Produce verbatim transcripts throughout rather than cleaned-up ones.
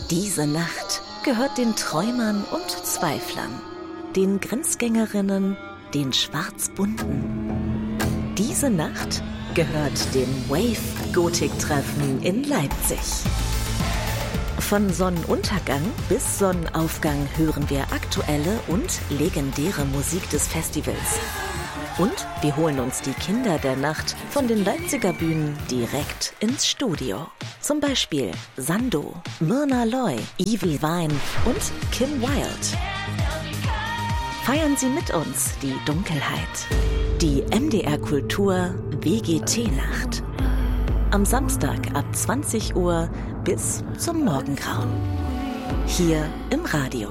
Diese Nacht gehört den Träumern und Zweiflern, den Grenzgängerinnen, den Schwarzbunten. Diese Nacht gehört dem Wave-Gotik-Treffen in Leipzig. Von Sonnenuntergang bis Sonnenaufgang hören wir aktuelle und legendäre Musik des Festivals. Und wir holen uns die Kinder der Nacht von den Leipziger Bühnen direkt ins Studio. Zum Beispiel Sando, Myrna Loy, Evie Vine und Kim Wilde. Feiern Sie mit uns die Dunkelheit. Die M D R Kultur W G T-Nacht. Am Samstag ab zwanzig Uhr bis zum Morgengrauen. Hier im Radio.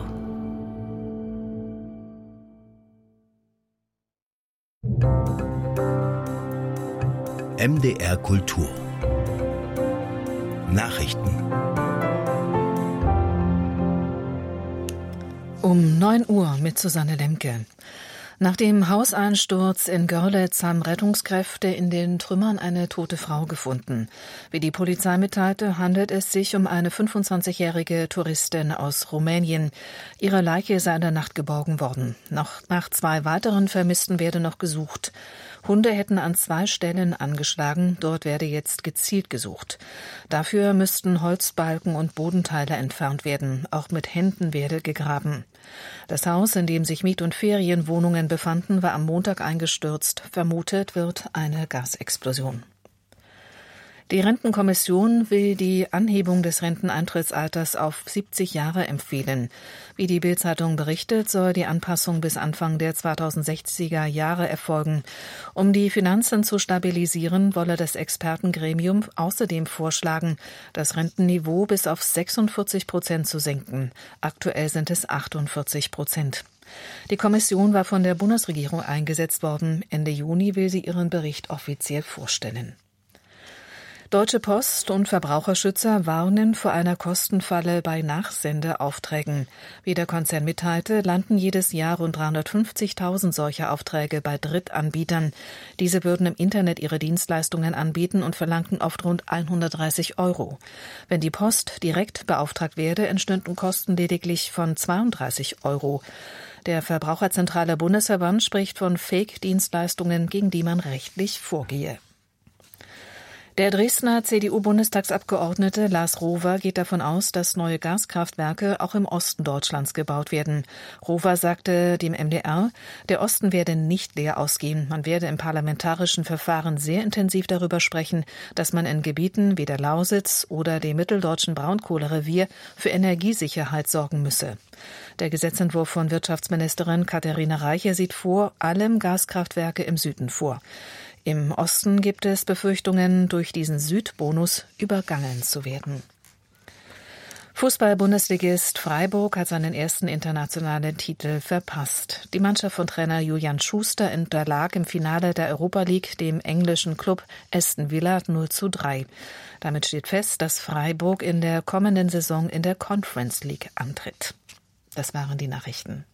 M D R Kultur. Nachrichten. Um neun Uhr mit Susanne Lemke. Nach dem Hauseinsturz in Görlitz haben Rettungskräfte in den Trümmern eine tote Frau gefunden. Wie die Polizei mitteilte, handelt es sich um eine fünfundzwanzigjährige Touristin aus Rumänien. Ihre Leiche sei in der Nacht geborgen worden. Noch nach zwei weiteren Vermissten werde noch gesucht. Hunde hätten an zwei Stellen angeschlagen, dort werde jetzt gezielt gesucht. Dafür müssten Holzbalken und Bodenteile entfernt werden, auch mit Händen werde gegraben. Das Haus, in dem sich Miet- und Ferienwohnungen befanden, war am Montag eingestürzt. Vermutet wird eine Gasexplosion. Die Rentenkommission will die Anhebung des Renteneintrittsalters auf siebzig Jahre empfehlen. Wie die Bild-Zeitung berichtet, soll die Anpassung bis Anfang der zweitausendsechziger Jahre erfolgen. Um die Finanzen zu stabilisieren, wolle das Expertengremium außerdem vorschlagen, das Rentenniveau bis auf sechsundvierzig Prozent zu senken. Aktuell sind es achtundvierzig Prozent. Die Kommission war von der Bundesregierung eingesetzt worden. Ende Juni will sie ihren Bericht offiziell vorstellen. Deutsche Post und Verbraucherschützer warnen vor einer Kostenfalle bei Nachsendeaufträgen. Wie der Konzern mitteilte, landen jedes Jahr rund dreihundertfünfzigtausend solcher Aufträge bei Drittanbietern. Diese würden im Internet ihre Dienstleistungen anbieten und verlangten oft rund hundertdreißig Euro. Wenn die Post direkt beauftragt werde, entstünden Kosten lediglich von zweiunddreißig Euro. Der Verbraucherzentrale Bundesverband spricht von Fake-Dienstleistungen, gegen die man rechtlich vorgehe. Der Dresdner C D U-Bundestagsabgeordnete Lars Rohwer geht davon aus, dass neue Gaskraftwerke auch im Osten Deutschlands gebaut werden. Rohwer sagte dem M D R, der Osten werde nicht leer ausgehen. Man werde im parlamentarischen Verfahren sehr intensiv darüber sprechen, dass man in Gebieten wie der Lausitz oder dem mitteldeutschen Braunkohlerevier für Energiesicherheit sorgen müsse. Der Gesetzentwurf von Wirtschaftsministerin Katharina Reiche sieht vor allem Gaskraftwerke im Süden vor. Im Osten gibt es Befürchtungen, durch diesen Südbonus übergangen zu werden. Fußball-Bundesligist Freiburg hat seinen ersten internationalen Titel verpasst. Die Mannschaft von Trainer Julian Schuster unterlag im Finale der Europa League dem englischen Klub Aston Villa null zu drei. Damit steht fest, dass Freiburg in der kommenden Saison in der Conference League antritt. Das waren die Nachrichten.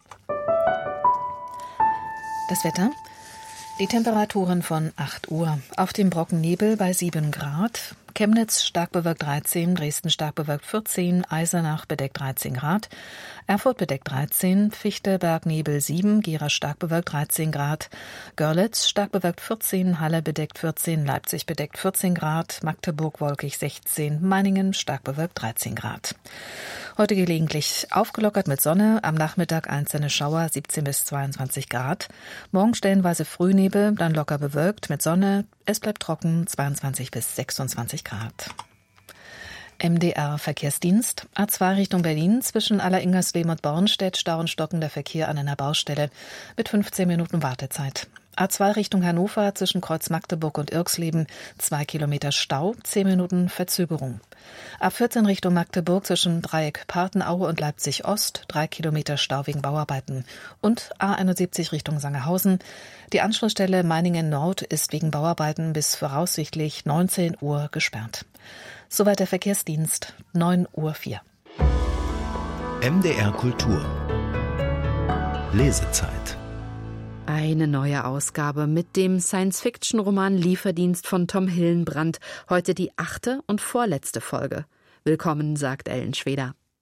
Das Wetter. Die Temperaturen von acht Uhr. Auf dem Brocken Nebel bei sieben Grad. Chemnitz stark bewölkt dreizehn, Dresden stark bewölkt vierzehn, Eisenach bedeckt dreizehn Grad, Erfurt bedeckt dreizehn, Fichtelberg Nebel sieben, Gera stark bewölkt dreizehn Grad, Görlitz stark bewölkt vierzehn, Halle bedeckt vierzehn, Leipzig bedeckt vierzehn Grad, Magdeburg wolkig sechzehn, Meiningen stark bewölkt dreizehn Grad. Heute gelegentlich aufgelockert mit Sonne, am Nachmittag einzelne Schauer siebzehn bis zweiundzwanzig Grad. Morgen stellenweise Frühnebel, dann locker bewölkt mit Sonne. Es bleibt trocken, zweiundzwanzig bis sechsundzwanzig Grad. M D R Verkehrsdienst. A zwei Richtung Berlin zwischen Alleringers-Lehm und Bornstedt Stau und stockender Verkehr an einer Baustelle mit fünfzehn Minuten Wartezeit. A zwei Richtung Hannover zwischen Kreuz Magdeburg und Irxleben zwei Kilometer Stau, zehn Minuten Verzögerung. A vierzehn Richtung Magdeburg zwischen Dreieck Partenaue und Leipzig Ost drei Kilometer Stau wegen Bauarbeiten. Und A einundsiebzig Richtung Sangerhausen. Die Anschlussstelle Meiningen Nord ist wegen Bauarbeiten bis voraussichtlich neunzehn Uhr gesperrt. Soweit der Verkehrsdienst, neun Uhr vier. M D R Kultur. Lesezeit. Eine neue Ausgabe mit dem Science-Fiction-Roman Lieferdienst von Tom Hillenbrand. Heute die achte und vorletzte Folge. Willkommen, sagt Ellen Schweder.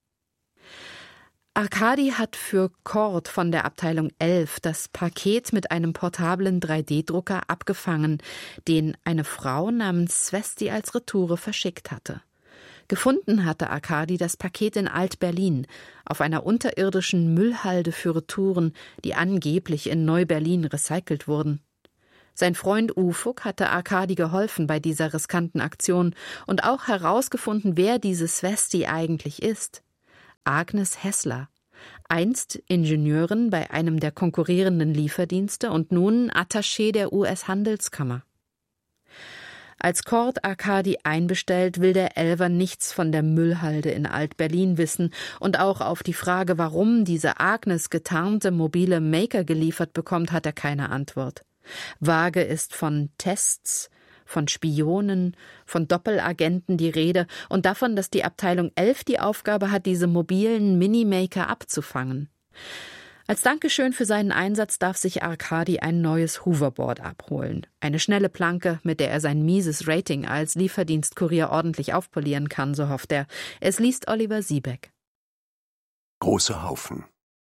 Arkadi hat für Cord von der Abteilung elf das Paket mit einem portablen drei D Drucker abgefangen, den eine Frau namens Svesti als Retoure verschickt hatte. Gefunden hatte Arkadi das Paket in Alt-Berlin, auf einer unterirdischen Müllhalde für Retouren, die angeblich in Neu-Berlin recycelt wurden. Sein Freund Ufuk hatte Arkadi geholfen bei dieser riskanten Aktion und auch herausgefunden, wer diese Svesti eigentlich ist. Agnes Hessler, einst Ingenieurin bei einem der konkurrierenden Lieferdienste und nun Attaché der U S-Handelskammer. Als Cord Arkadi einbestellt, will der Elfer nichts von der Müllhalde in Alt-Berlin wissen und auch auf die Frage, warum diese Agnes getarnte mobile Maker geliefert bekommt, hat er keine Antwort. Vage ist von Tests, von Spionen, von Doppelagenten die Rede und davon, dass die Abteilung elf die Aufgabe hat, diese mobilen Minimaker abzufangen. Als Dankeschön für seinen Einsatz darf sich Arkadi ein neues Hoverboard abholen. Eine schnelle Planke, mit der er sein mieses Rating als Lieferdienstkurier ordentlich aufpolieren kann, so hofft er. Es liest Oliver Siebeck. Großer Haufen.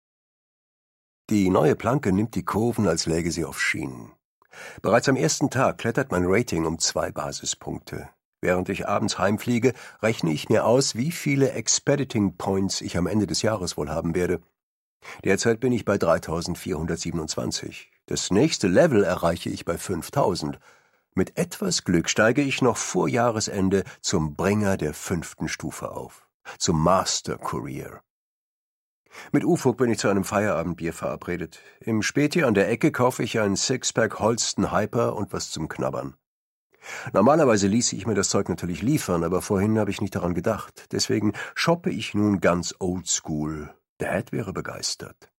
Die neue Planke nimmt die Kurven, als läge sie auf Schienen. Bereits am ersten Tag klettert mein Rating um zwei Basispunkte. Während ich abends heimfliege, rechne ich mir aus, wie viele Expediting Points ich am Ende des Jahres wohl haben werde. Derzeit bin ich bei dreitausendvierhundertsiebenundzwanzig. Das nächste Level erreiche ich bei fünftausend. Mit etwas Glück steige ich noch vor Jahresende zum Bringer der fünften Stufe auf, zum Master Courier. Mit Ufuk bin ich zu einem Feierabendbier verabredet. Im Späti an der Ecke kaufe ich ein Sixpack Holston Hyper und was zum Knabbern. Normalerweise ließe ich mir das Zeug natürlich liefern, aber vorhin habe ich nicht daran gedacht. Deswegen shoppe ich nun ganz oldschool. Dad wäre begeistert.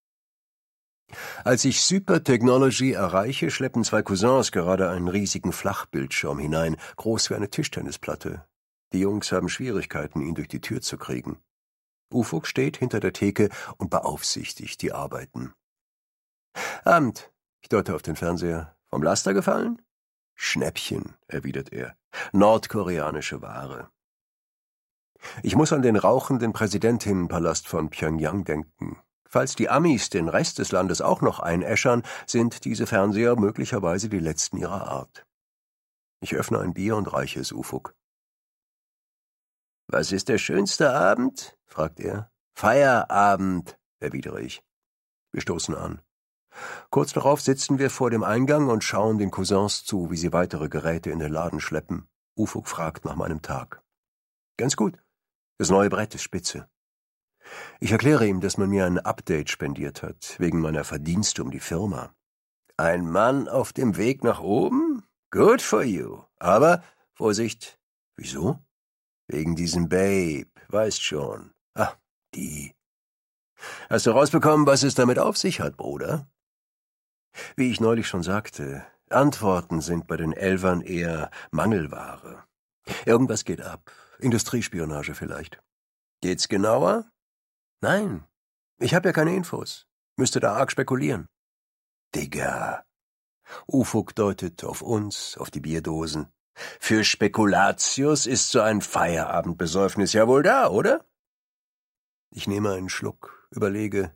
Als ich Super Technology erreiche, schleppen zwei Cousins gerade einen riesigen Flachbildschirm hinein, groß wie eine Tischtennisplatte. Die Jungs haben Schwierigkeiten, ihn durch die Tür zu kriegen. Ufuk steht hinter der Theke und beaufsichtigt die Arbeiten. Abend, ich deute auf den Fernseher. Vom Laster gefallen? Schnäppchen, erwidert er. Nordkoreanische Ware. Ich muss an den rauchenden Präsidentinnenpalast von Pyongyang denken. Falls die Amis den Rest des Landes auch noch einäschern, sind diese Fernseher möglicherweise die letzten ihrer Art. Ich öffne ein Bier und reiche es Ufuk. »Was ist der schönste Abend?« fragt er. »Feierabend«, erwidere ich. Wir stoßen an. Kurz darauf sitzen wir vor dem Eingang und schauen den Cousins zu, wie sie weitere Geräte in den Laden schleppen. Ufuk fragt nach meinem Tag. »Ganz gut. Das neue Brett ist spitze.« Ich erkläre ihm, dass man mir ein Update spendiert hat, wegen meiner Verdienste um die Firma. »Ein Mann auf dem Weg nach oben? Good for you. Aber, Vorsicht.« »Wieso?« »Wegen diesem Babe, weißt schon. Ah, die. Hast du rausbekommen, was es damit auf sich hat, Bruder?« Wie ich neulich schon sagte, Antworten sind bei den Elfern eher Mangelware. Irgendwas geht ab. Industriespionage vielleicht. Geht's genauer? Nein, ich habe ja keine Infos. Müsste da arg spekulieren. Digga. Ufuk deutet auf uns, auf die Bierdosen. Für Spekulatius ist so ein Feierabendbesäufnis ja wohl da, oder? Ich nehme einen Schluck, überlege.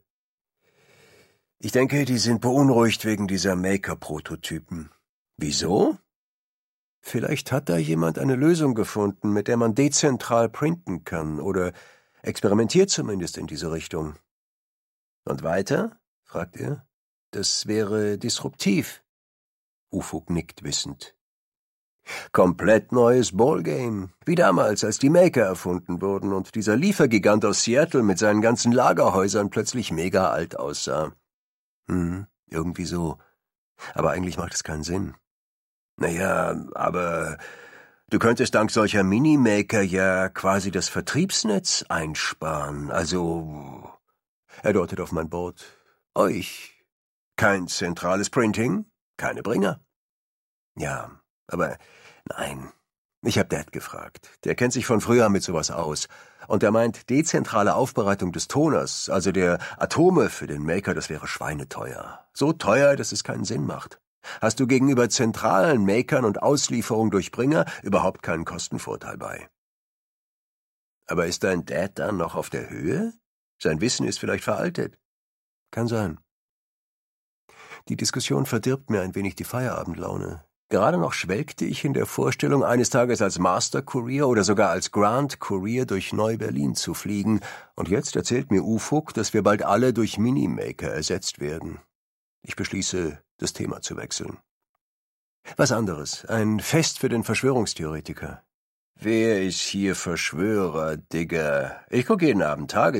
Ich denke, die sind beunruhigt wegen dieser Maker-Prototypen. Wieso? Vielleicht hat da jemand eine Lösung gefunden, mit der man dezentral printen kann, oder experimentiert zumindest in diese Richtung. Und weiter? Fragt er. Das wäre disruptiv. Ufuk nickt wissend. Komplett neues Ballgame, wie damals, als die Maker erfunden wurden und dieser Liefergigant aus Seattle mit seinen ganzen Lagerhäusern plötzlich mega alt aussah. Hm, irgendwie so. Aber eigentlich macht es keinen Sinn. Naja, aber du könntest dank solcher Minimaker ja quasi das Vertriebsnetz einsparen, also... Er deutet auf mein Board. Euch. Kein zentrales Printing, keine Bringer. Ja, aber nein, ich hab Dad gefragt. Der kennt sich von früher mit sowas aus. Und er meint, dezentrale Aufbereitung des Toners, also der Atome für den Maker, das wäre schweineteuer. So teuer, dass es keinen Sinn macht. Hast du gegenüber zentralen Makern und Auslieferung durch Bringer überhaupt keinen Kostenvorteil bei. Aber ist dein Dad dann noch auf der Höhe? Sein Wissen ist vielleicht veraltet. Kann sein. Die Diskussion verdirbt mir ein wenig die Feierabendlaune. Gerade noch schwelgte ich in der Vorstellung, eines Tages als Master Courier oder sogar als Grand Courier durch Neu-Berlin zu fliegen. Und jetzt erzählt mir Ufuk, dass wir bald alle durch Minimaker ersetzt werden. Ich beschließe, das Thema zu wechseln. Was anderes. Ein Fest für den Verschwörungstheoretiker. Wer ist hier Verschwörer, Digga? Ich gucke jeden Abend Tage